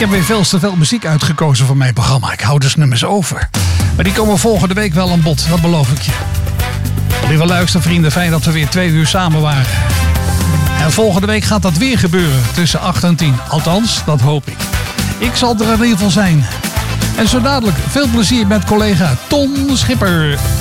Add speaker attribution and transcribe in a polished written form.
Speaker 1: heb weer veel te veel muziek uitgekozen voor mijn programma. Ik hou dus nummers over. Maar die komen volgende week wel aan bod, dat beloof ik je. Lieve luistervrienden, fijn dat we weer 2 uur samen waren. En volgende week gaat dat weer gebeuren, tussen 8 en 10. Althans, dat hoop ik. Ik zal er in ieder geval zijn. En zo dadelijk veel plezier met collega Ton Schipper.